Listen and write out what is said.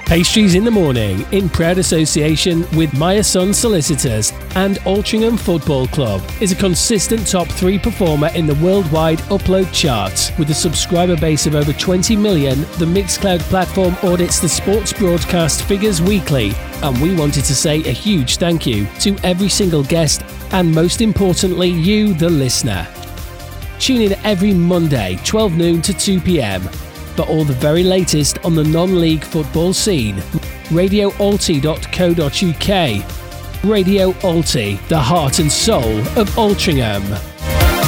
Pastries in the Morning, in proud association with Meyer Son Solicitors and Altrincham Football Club, is a consistent top 3 performer in the worldwide upload charts. With a subscriber base of over 20 million, the Mixcloud platform audits the sports broadcast figures weekly, and we wanted to say a huge thank you to every single guest and, most importantly, you, the listener. Tune in every Monday, 12 noon to 2 p.m. for all the very latest on the non-league football scene. RadioAlti.co.uk. Radio Alti, the heart and soul of Altrincham.